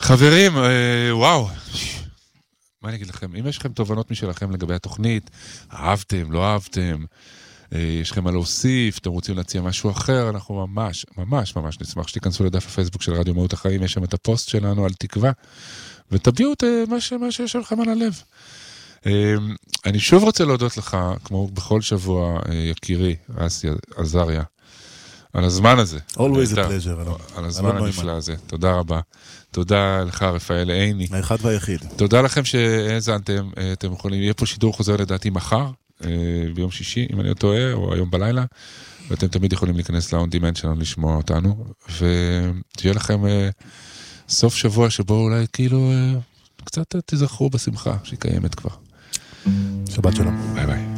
חברים, וואו. מה אני אגיד לכם? אם יש לכם תובנות משלכם לגבי התוכנית, אהבתם, לא אהבתם, יש לכם מה להוסיף, אתם רוצים להציע משהו אחר, אנחנו ממש נשמח שתיכנסו לדף הפייסבוק של רדיו מהות החיים, יש שם את הפוסט שלנו על תקווה, ותביאו את מה שיש לכם על הלב. אני שוב רוצה להודות לך, כמו בכל שבוע, יקירי, אסי עזריה, על הזמן הזה. Always a pleasure. על הזמן הנפלא הזה. תודה רבה. תודה לך, רפאל עיני. האחד והיחיד. תודה לכם שהאזנתם. אתם יכולים, יהיה פה שידור חוזר לדעתי מחר, ביום שישי, אם אני לא טועה, או היום בלילה, ואתם תמיד יכולים להיכנס ל-on-demand שלנו לשמוע אותנו, ותהיה לכם סוף שבוע שבו אולי כאילו קצת תזכרו בשמחה שהיא קיימת כבר. שבת שלום. ביי ביי.